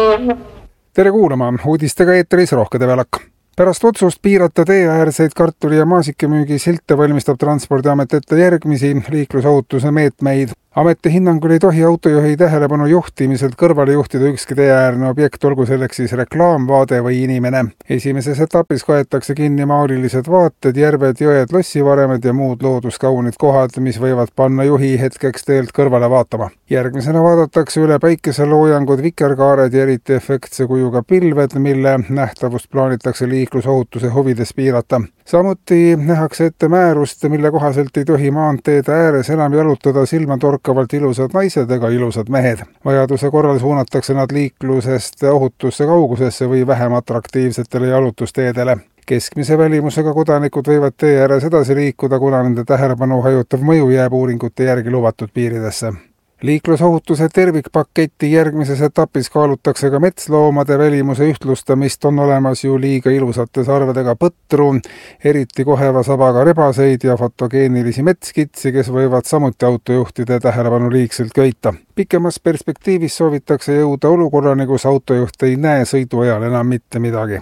Tere kuulama, uudistega eetris Rohke Develak. Pärast otsust piirata teeäärseid kartuli- ja maasikemüügi silte valmistab Transpordiamet ette järgmisi liiklusohutuse meetmeid. Ameti hinnangul ei tohi autojuhi tähelepanu juhtimiselt kõrvale juhtida ükski teeäärne objekt, olgu selleks siis reklaamvaade või inimene. Esimeses etapis kaetakse kinni maalilised vaated, järved, jõed, lossivaremed ja muud looduskaunid kohad, mis võivad panna juhi hetkeks teelt kõrvale vaatama. Järgmisena vaadatakse üle päikeseloojangud, vikerkaared ja eriti efektse kujuga pilved, mille nähtavust plaanitakse liiklusohutuse huvides piirata. Samuti nähakse ette määrust, mille kohaselt ei tohi maanteede ääres enam jalutada silmatorkavalt ilusad naised ega ilusad mehed. Vajaduse korral suunatakse nad liiklusest ohutusse kaugusesse või vähem atraktiivsetele jalutusteedele. Keskmise välimusega kodanikud võivad tee ääres edasi liikuda, kuna nende tähelepanu hajutav mõju jääb uuringute järgi lubatud piiridesse. Liiklusohutuse tervikpaketti järgmises etapis kaalutakse ka metsloomade välimuse ühtlustamist, on olemas ju liiga ilusate sarvedega põtru, eriti koheva sabaga rebaseid ja fotogeenilisi metskitsi, kes võivad samuti autojuhtide tähelepanu liigselt köita. Pikemas perspektiivis soovitakse jõuda olukorrani, kus autojuht ei näe sõidu ajal enam mitte midagi.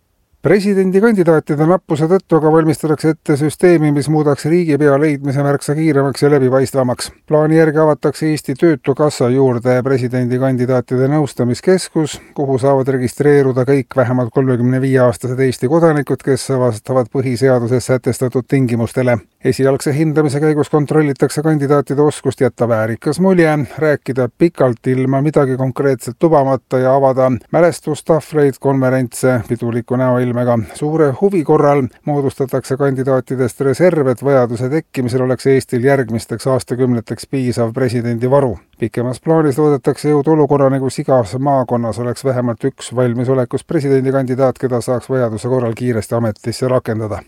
Presidendikandidaatide nappuse tõttu aga valmistatakse ette süsteemi, mis muudaks riigipea leidmise märksa kiiremaks ja läbipaistvamaks. Plaani järgi avatakse Eesti Töötukassa juurde presidendikandidaatide nõustamiskeskus, kuhu saavad registreeruda kõik vähemalt 35-aastased Eesti kodanikud, kes vastavad põhiseaduses sätestatud tingimustele. Esialgse hindamise käigus kontrollitakse kandidaatide oskust jätta väärikas mulje, rääkida pikalt ilma midagi konkreetselt lubamata ja avada mälestustahvleid, konverentse piduliku näoilmega. Suure huvi korral moodustatakse kandidaatidest reserv, et vajaduse tekkimisel oleks Eestil järgmisteks aastakümneteks piisav presidendivaru. Pikemas plaanis loodetakse jõuda olukorrani, kus igas maakonnas oleks vähemalt üks valmisolekus presidendikandidaat, keda saaks vajaduse korral kiiresti ametisse rakendada.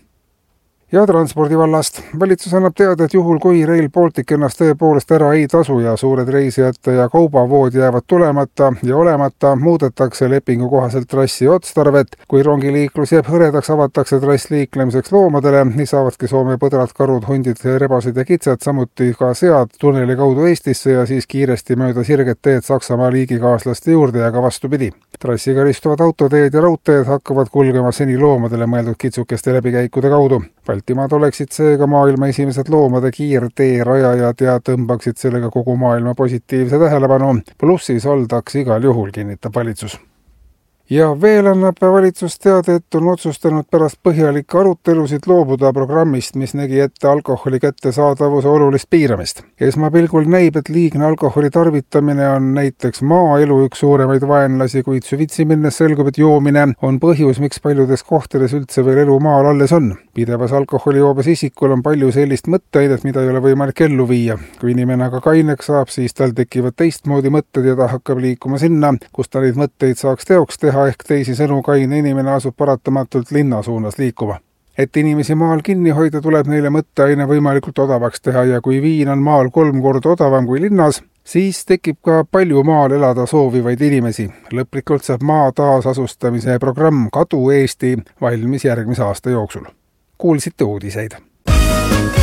Ja transpordivallast. Valitsus annab teada, et juhul kui Rail Baltic ennast tõepoolest ära ei tasu ja suured reisijate ja kaubavood jäävad tulemata ja olemata, muudetakse lepingu kohaselt trassi otstarvet. Kui rongiliiklus jääb hõredaks, avatakse trass liiklemiseks loomadele, nii saavadki Soome põdrad, karud, hundid, rebased ja kitsed, samuti ka sead tunneli kaudu Eestisse ja siis kiiresti mööda sirget teed Saksamaa liigikaaslaste juurde ja ka vastupidi. Trassiga ristuvad autoteed ja raudteed hakkavad kulgema seni loomadele mõeldud kitsukeste läbikäikude kaudu. Baltimaad oleksid seega maailma esimesed loomade kiirteerajajad ja tõmbaksid sellega kogu maailma positiivse tähelepanu. Plussis oldaks igal juhul, kinnitab valitsus. Ja veel annab valitsus teada, et on otsustanud pärast põhjalikke arutelusid loobuda programmist, mis nägi ette alkoholi kättesaadavuse olulist piiramist. Esmapilgul näib, et liigne alkoholi tarvitamine on näiteks maaelu üks suuremaid vaenlasi, kuid süvitsi minnes selgub, et joomine on põhjus, miks paljudes kohtades üldse veel elu maal alles on. Pidevas alkoholijoobes isikul on palju sellist mõtteainet, mida ei ole võimalik ellu viia. Kui inimene aga kaineks saab, siis tal tekivad teistmoodi mõtted ja ta hakkab liikuma sinna, kus ta neid mõtteid saaks teoks teha, ehk teisi sõnu kaine inimene asub paratamatult linna suunas liikuma. Et inimesi maal kinni hoida, tuleb neile mõtteaine võimalikult odavaks teha ja kui viin on maal 3 korda odavam kui linnas, siis tekib ka palju maal elada soovivaid inimesi. Lõplikult saab maa taasasustamise programm Kadu Eesti valmis järgmise aasta jooksul. Kuulsite uudiseid.